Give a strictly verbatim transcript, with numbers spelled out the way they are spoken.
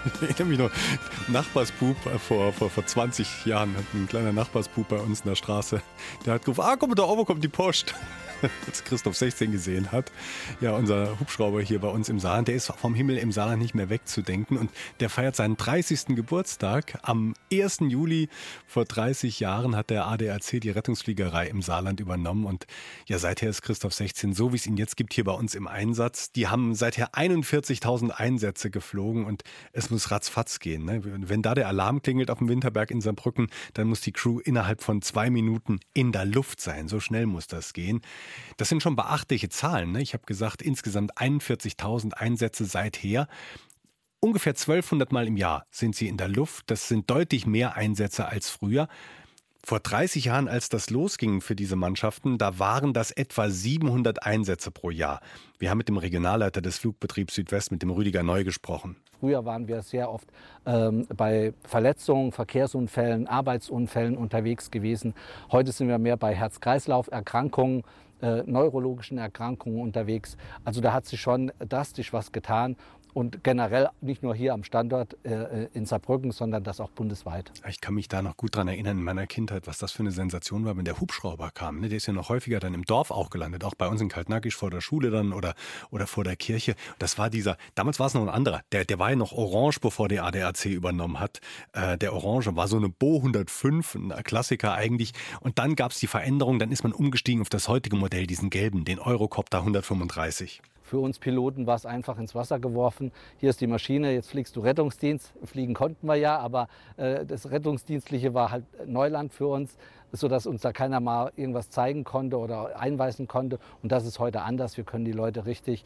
Ich erinnere mich noch, Nachbarsbub äh, vor, vor, vor zwanzig Jahren, hat ein kleiner Nachbarsbub bei uns in der Straße, der hat gerufen, ah, komm da oben, kommt die Post. Als Christoph sechzehn gesehen hat. Ja, unser Hubschrauber hier bei uns im Saarland, der ist vom Himmel im Saarland nicht mehr wegzudenken und der feiert seinen dreißigsten Geburtstag. Am ersten Juli vor dreißig Jahren hat der A D A C die Rettungsfliegerei im Saarland übernommen und ja, seither ist Christoph sechzehn, so wie es ihn jetzt gibt, hier bei uns im Einsatz. Die haben seither einundvierzigtausend Einsätze geflogen und es muss ratzfatz gehen. Ne? Wenn da der Alarm klingelt auf dem Winterberg in Saarbrücken, dann muss die Crew innerhalb von zwei Minuten in der Luft sein. So schnell muss das gehen. Das sind schon beachtliche Zahlen. Ne? Ich habe gesagt, insgesamt einundvierzigtausend Einsätze seither. Ungefähr zwölfhundert Mal im Jahr sind sie in der Luft. Das sind deutlich mehr Einsätze als früher. Vor dreißig Jahren, als das losging für diese Mannschaften, da waren das etwa siebenhundert Einsätze pro Jahr. Wir haben mit dem Regionalleiter des Flugbetriebs Südwest, mit dem Rüdiger Neu, gesprochen. Früher waren wir sehr oft ähm, bei Verletzungen, Verkehrsunfällen, Arbeitsunfällen unterwegs gewesen. Heute sind wir mehr bei Herz-Kreislauf-Erkrankungen, äh, neurologischen Erkrankungen unterwegs. Also da hat sich schon drastisch was getan. Und generell nicht nur hier am Standort äh, in Saarbrücken, sondern das auch bundesweit. Ich kann mich da noch gut dran erinnern in meiner Kindheit, was das für eine Sensation war, wenn der Hubschrauber kam. Ne? Der ist ja noch häufiger dann im Dorf auch gelandet, auch bei uns in Kaltnackig vor der Schule dann oder, oder vor der Kirche. Das war dieser, damals war es noch ein anderer, der, der war ja noch orange, bevor der A D A C übernommen hat. Äh, der Orange war so eine Bo hundertfünf, ein Klassiker eigentlich. Und dann gab es die Veränderung, dann ist man umgestiegen auf das heutige Modell, diesen gelben, den Eurocopter hundertfünfunddreißig. Für uns Piloten war es einfach ins Wasser geworfen. Hier ist die Maschine, jetzt fliegst du Rettungsdienst. Fliegen konnten wir ja, aber äh, das Rettungsdienstliche war halt Neuland für uns, sodass uns da keiner mal irgendwas zeigen konnte oder einweisen konnte. Und das ist heute anders. Wir können die Leute richtig